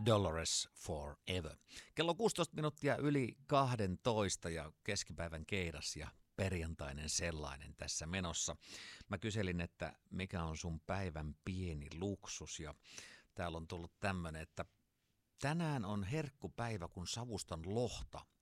Dolores Forever. Kello 16 minuuttia yli 12 ja keskipäivän keidas ja perjantainen sellainen tässä menossa. Mä kyselin, että mikä on sun päivän pieni luksus ja täällä on tullut tämmönen, että tänään on herkkupäivä, kun savustan lohta